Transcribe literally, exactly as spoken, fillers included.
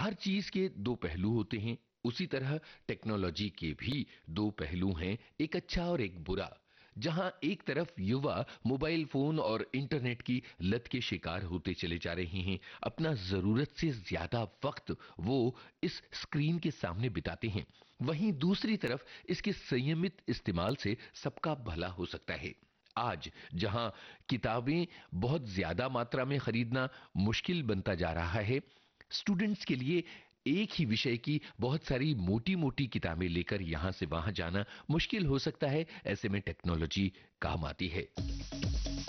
हर चीज के दो पहलू होते हैं, उसी तरह टेक्नोलॉजी के भी दो पहलू हैं, एक अच्छा और एक बुरा। जहां एक तरफ युवा मोबाइल फोन और इंटरनेट की लत के शिकार होते चले जा रहे हैं, अपना जरूरत से ज्यादा वक्त वो इस स्क्रीन के सामने बिताते हैं, वहीं दूसरी तरफ इसके संयमित इस्तेमाल से सबका भला हो सकता है। आज जहां किताबें बहुत ज्यादा मात्रा में खरीदना मुश्किल बनता जा रहा है, स्टूडेंट्स के लिए एक ही विषय की बहुत सारी मोटी मोटी किताबें लेकर यहां से वहां जाना मुश्किल हो सकता है। ऐसे में टेक्नोलॉजी काम आती है।